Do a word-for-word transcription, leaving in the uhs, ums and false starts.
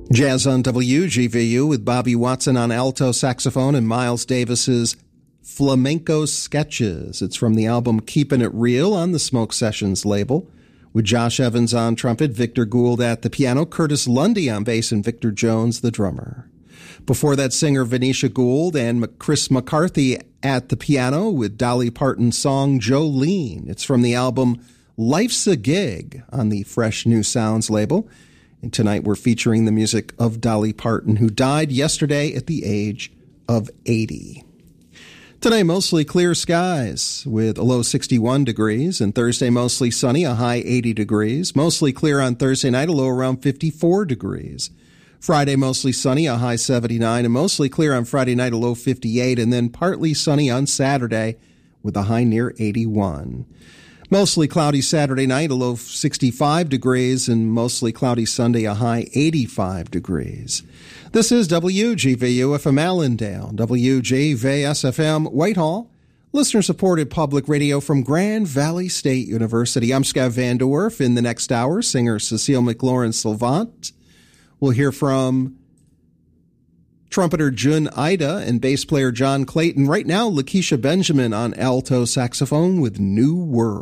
Jazz on W G V U with Bobby Watson on alto saxophone and Miles Davis's Flamenco Sketches. It's from the album Keepin' It Real on the Smoke Sessions label, with Josh Evans on trumpet, Victor Gould at the piano, Curtis Lundy on bass, and Victor Jones, the drummer. Before that, singer Venetia Gould and Chris McCarthy at the piano with Dolly Parton's song Jolene. It's from the album Life's a Gig on the Fresh New Sounds label. And tonight we're featuring the music of Dolly Parton, who died yesterday at the age of eighty. Today, mostly clear skies with a low sixty-one degrees, and Thursday mostly sunny, a high eighty degrees. Mostly clear on Thursday night, a low around fifty-four degrees. Friday mostly sunny, a high seventy-nine, and mostly clear on Friday night, a low fifty-eight, and then partly sunny on Saturday with a high near eighty-one. Mostly cloudy Saturday night, a low sixty-five degrees, and mostly cloudy Sunday, a high eighty-five degrees. This is W G V U F M Allendale, W G V S F M Whitehall, listener-supported public radio from Grand Valley State University. I'm Scott Van Dorf. In the next hour, singer Cecile McLaurin-Salvant. We'll hear from trumpeter Jun Ida and bass player John Clayton. Right now, Lakeisha Benjamin on alto saxophone with New World.